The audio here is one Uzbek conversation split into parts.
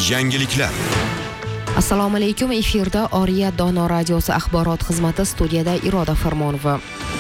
Yangiliklar. Assalomu alaykum, efirda Oriya Dono radiosi axborot xizmati, studiyada Iroda Farmonova.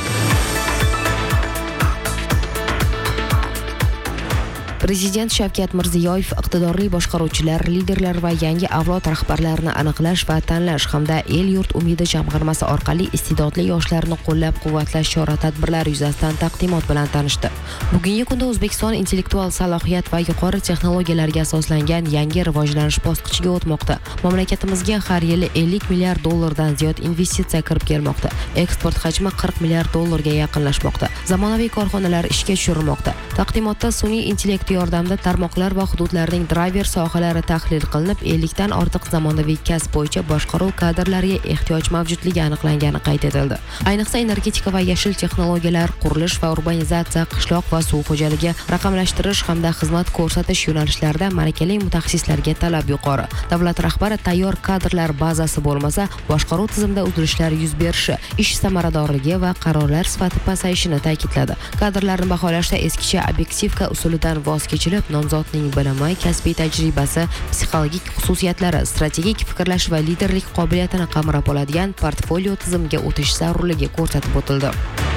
Prezident Shavkat Mirziyoyev iqtidorli boshqaruvchilar, liderlar va yangi avlod rahbarlarini aniqlash va tanlash hamda El-yurt umidi jamg'armasi orqali iste'dodli yoshlarni qo'llab-quvvatlash chora-tadbirlari yuzasidan taqdimot bilan tanishdi. Bugungi kunda O'zbekiston intellektual salohiyat va yuqori texnologiyalarga asoslangan yangi rivojlanish bosqichiga o'tmoqda. Mamlakatimizga har yili 50 milliard dollardan ziyod investitsiya kirib kelmoqda. Eksport hajmi 40 milliard dollarga yaqinlashmoqda. Zamonaviy korxonalar ishga tushirilmoqda. Taqdimotda sun'iy intellekt yordamida tarmoqlar va hududlarning driver sohalari tahlil qilinib, 50 dan ortiq zamonaviy kasb bo'yicha boshqaruv kadrlariga ehtiyoj mavjudligi aniqlangani qayd etildi. Ayniqsa energetika va yashil texnologiyalar, qurilish va urbanizatsiya, qishloq va suv xo'jaligi, raqamlashtirish hamda xizmat ko'rsatish yo'nalishlarida malakali mutaxassislarga talab yuqori. Davlat rahbari tayyor kadrlar bazasi bo'lmasa, boshqaruv tizimida uzilishlar yuz berishi, ish samaradorligi va qarorlar sifati pasayishini ta'kidladi. Kadrlarni baholashda eskicha obyektivka usulidan voz kechilib, nomzodning bilimi, kasbiy tajribasi, psixologik xususiyatlari, strategik fikrlash va liderlik qobiliyatini qamrab oladigan portfolio tizimiga o'tish zarurligi ko'rsatib o'tildi.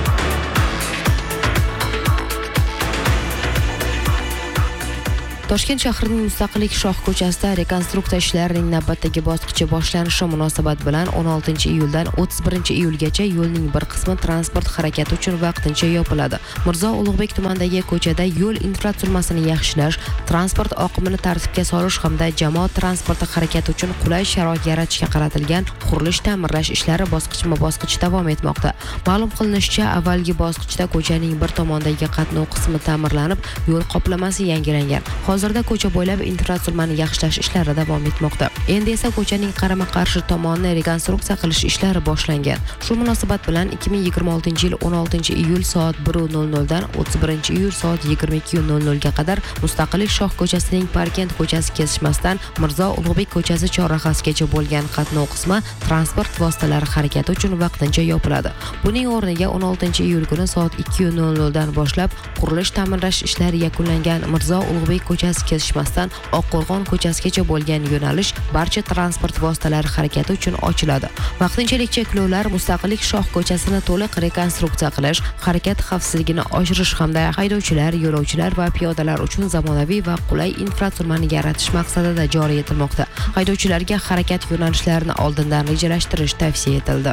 Toshkent shahrining Mustaqillik shoh ko'chasida rekonstruksiya ishlarining navbatdagi bosqichi boshlanishi munosabat bilan 16-iyuldan 31-iyulgacha yo'lning bir qismi transport harakati uchun vaqtincha yopiladi. Mirzo Ulug'bek tumanidagi ko'chada yo'l infratuzilmasini yaxshilash, transport oqimini tartibga solish hamda jamoat transporti harakati uchun qulay sharoit yaratishga qaratilgan qurilish ta'mirlash ishlari bosqichma-bosqich davom etmoqda. Ma'lum qilinishicha, avvalgi bosqichda ko'chaning bir tomonidagi qatnov qismi ta'mirlanib, yo'l qoplamasi yangilangan. Hozirda ko'cha bo'ylab infratuzilmani yaxshilash ishlari davom etmoqda. Endi esa ko'chaning qarama-qarshi tomonini rekonstruksiya qilish ishlari boshlangan. Shu munosabat bilan 2026-yil 16-iyul soat 1:00 dan 31-iyul soat 22:00 ga qadar Mustaqillik shoh ko'chasining Parkent ko'chasi kesishmasidan Mirzo Ulug'bek ko'chasi chorrahasigacha bo'lgan qatnov qismi transport vositalari harakati uchun vaqtincha yopiladi. Buning o'rniga 16-iyul kuni soat 2:00 dan boshlab qurilish ta'mirlash ishlari yakunlangan Mirzo Ulug'bek ko'chasi kesishmasidan Oqqo'rg'on ko'chasigacha bo'lgan yo'nalish barcha transport vositalari harakati uchun ochiladi. Vaqtinchalik cheklovlar Mustaqillik shoh ko'chasini to'liq rekonstruksiya qilish, harakat xavfsizligini oshirish hamda haydovchilar, yo'lovchilar va piyodalar uchun zamonaviy va qulay infratuzilmani yaratish maqsadida joriy etilmoqda. Haydovchilarga harakat yo'nalishlarini oldindan rejalashtirish tavsiya etildi.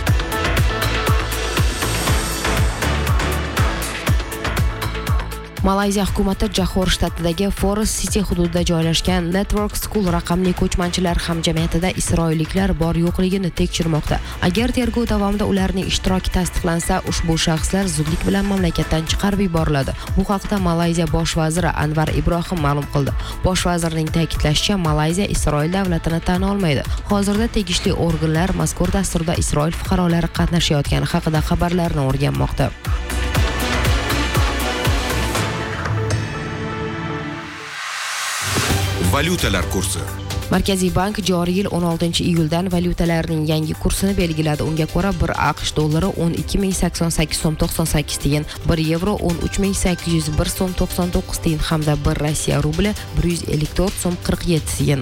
Malayziya hukumati Johor shtatidagi Forest City hududida joylashgan Network School raqamli ko'chmanchilar hamjamiyatida isroilliklar bor yo'qligini tekshirmoqda. Agar tergov davomida ularning ishtiroki tasdiqlansa, ushbu shaxslar zudlik bilan mamlakatdan chiqarib yuboriladi. Bu haqda Malayziya bosh vaziri Anvar Ibrohim ma'lum qildi. Bosh vazirning ta'kidlashicha, Malayziya Isroil davlatini tan olmaydi. Hozirda tegishli organlar mazkur dasturda Isroil fuqarolari qatnashayotgani haqida xabarlarni o'rganmoqda. Valyutalar kursi. Markaziy bank joriy yil 16-iyuldan valyutalarning yangi kursini belgiladi. Unga ko'ra 1 AQSh dollari 12.088 so'm 98 tiyin, 1 yevro 13.801 so'm 99 tiyin hamda 1 Rossiya rubli 154 so'm 47 tiyin.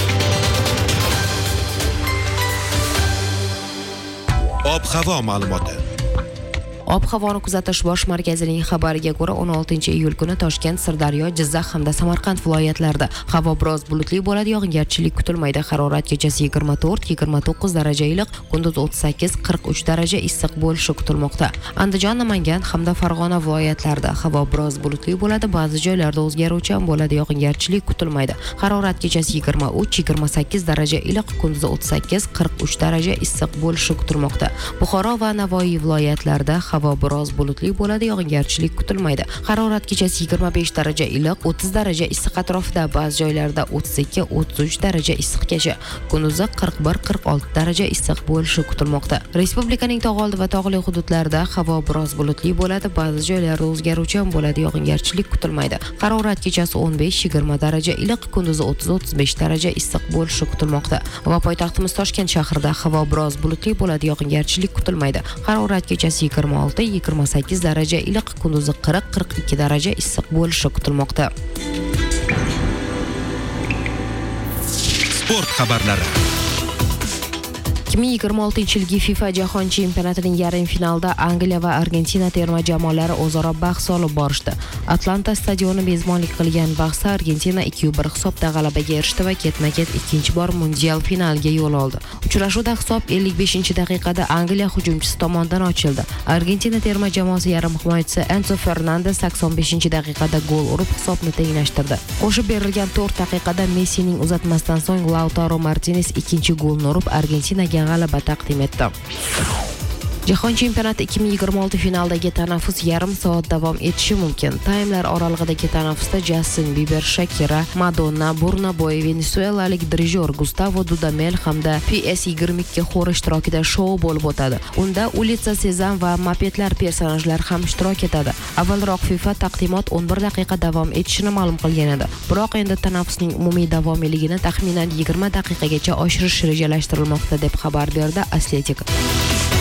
Ob-havo ma'lumoti. Ob-havoni kuzatish bosh markazining xabariga ko'ra 16-iyul kuni Toshkent, Sirdaryo, Jizzax hamda Samarqand viloyatlarida havo biroz bulutli bo'ladi, yog'ingarchilik kutilmaydi. Harorat kechasi 24-29 daraja iliq, kunduz 38-43 daraja issiq bo'lishi kutilmoqda. Andijon, Namangan hamda Farg'ona viloyatlarida havo biroz bulutli bo'ladi, ba'zi joylarda o'zgaruvchan bo'ladi, yog'ingarchilik kutilmaydi. Harorat kechasi 23-28 daraja iliq, kunduz 38-43 daraja issiq bo'lishi kutilmoqda. Buxoro va Navoiy viloyatlarida havo biroz bulutli bo'ladi, yog'ingarchilik kutilmaydi. Harorat kechasi 25 daraja iliq, 30 daraja issiq atrofida, ba'zi joylarda 32-33 daraja issiqgacha, kunduzi 41-46 daraja issiq bo'lishi kutilmoqda. Respublikaning tog' oldi va tog'li hududlarida havo biroz bulutli bo'ladi, ba'zi joylarda o'zgaruvchan bo'ladi, yog'ingarchilik kutilmaydi. Harorat kechasi 15-20 daraja iliq, kunduzi 30-35 daraja issiq bo'lishi kutilmoqda. Va poytaxtimiz Toshkent shahrida havo biroz bulutli bo'ladi, yog'ingarchilik kutilmaydi. Harorat kechasi 26-28 daraja iliq, kunduzi 40-42 daraja issiq bo'lishi kutilmoqda. Sport xabarlari. 2026-yilgi FIFA Jahon Chempionatining yarim finalida Angliya va Argentina terma jamoalari o'zaro bahs olib borishdi. Atlanta stadioni mezbonlik qilgan bahsda Argentina 2-1 hisobda g'alabaga erishdi va ketma-ket ikkinchi bor mundial finaliga yo'l oldi. Uchrashuvda hisob 55-daqiqada Angliya hujumchisi tomonidan ochildi. Argentina terma jamoasi yarim himoyachisi Enzo Fernandes 85-daqiqada gol urib hisobni tenglashtirdi. Qo'shib berilgan 4 daqiqada Messining uzatmasidan so'ng Lautaro Martinez ikkinchi golni urib Argentinaga g'alaba taqdim etdi. Jahon chempionati 2026 finaldagi tanaffus yarim soat davom etishi mumkin. Taymlar oralig'idagi tanaffusda Justin Bieber, Shakira, Madonna, Burna Boy, venesuelalik dirijor Gustavo Dudamel hamda PS22 xori ishtirokida shou bo'lib o'tadi. Unda Ulitsa Sezam va Mopedlar personajlari ham ishtirok etadi. Avvalroq FIFA taqdimot 11 daqiqa davom etishini ma'lum qilgan edi. Biroq endi tanaffusning umumiy davomiyligini taxminan 20 daqiqagacha oshirish rejalashtirilmoqda deb xabar berdi Athletic.